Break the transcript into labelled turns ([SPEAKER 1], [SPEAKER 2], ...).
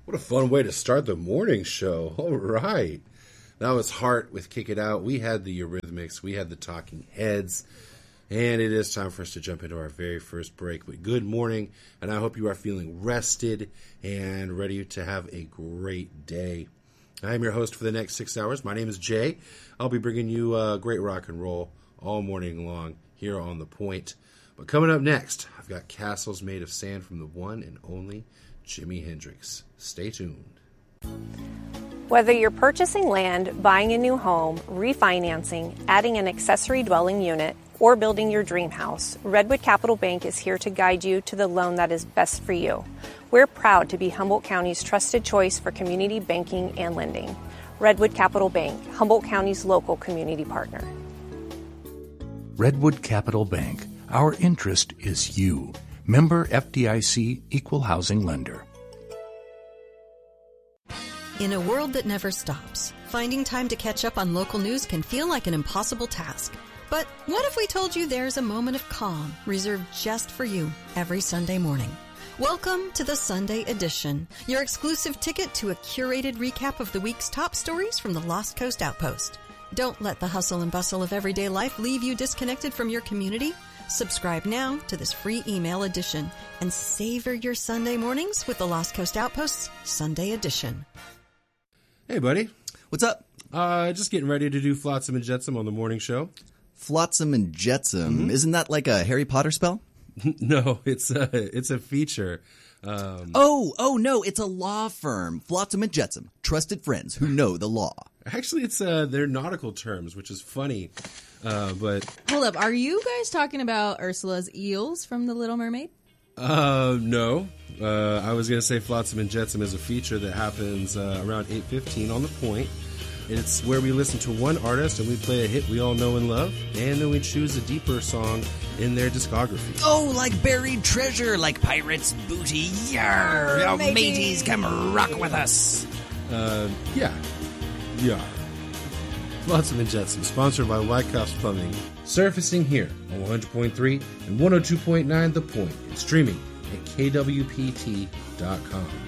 [SPEAKER 1] What a fun way to start the morning show. All right. That was Heart with Kick It Out. We had the Eurythmics. We had the Talking Heads. And it is time for us to jump into our very first break. But good morning, and I hope you are feeling rested and ready to have a great day. I am your host for the next 6 hours. My name is Jay. I'll be bringing you great rock and roll all morning long here on The Point. But coming up next, I've got Castles Made of Sand from the one and only Jimi Hendrix. Stay tuned.
[SPEAKER 2] Whether you're purchasing land, buying a new home, refinancing, adding an accessory dwelling unit, or building your dream house, Redwood Capital Bank is here to guide you to the loan that is best for you. We're proud to be Humboldt County's trusted choice for community banking and lending. Redwood Capital Bank, Humboldt County's local community partner.
[SPEAKER 3] Redwood Capital Bank. Our interest is you. Member FDIC, Equal Housing Lender.
[SPEAKER 4] In a world that never stops, finding time to catch up on local news can feel like an impossible task. But what if we told you there's a moment of calm reserved just for you every Sunday morning? Welcome to the Sunday Edition, your exclusive ticket to a curated recap of the week's top stories from the Lost Coast Outpost. Don't let the hustle and bustle of everyday life leave you disconnected from your community. Subscribe now to this free email edition and savor your Sunday mornings with the Lost Coast Outpost's Sunday Edition.
[SPEAKER 1] Hey, buddy.
[SPEAKER 5] What's up?
[SPEAKER 1] Just getting ready to do Flotsam and Jetsam on the morning show.
[SPEAKER 5] Flotsam and Jetsam. Isn't that like a Harry Potter spell?
[SPEAKER 1] No, it's a feature.
[SPEAKER 5] Oh, no, it's a law firm. Flotsam and Jetsam. Trusted friends who know the law.
[SPEAKER 1] Actually, it's they're nautical terms, which is funny. But
[SPEAKER 6] hold up, are you guys talking about Ursula's eels from The Little Mermaid?
[SPEAKER 1] No. I was going to say Flotsam and Jetsam is a feature that happens around 8:15 on The Point. It's where we listen to one artist and we play a hit we all know and love, and then we choose a deeper song in their discography.
[SPEAKER 5] Oh, like buried treasure, like pirates' booty. Yarr! Oh, mateys, come rock with us.
[SPEAKER 1] Yeah. Flotsam and Jetsam, sponsored by Wyckoff's Plumbing. Surfacing here on 100.3 and 102.9 The Point, and streaming at kwpt.com.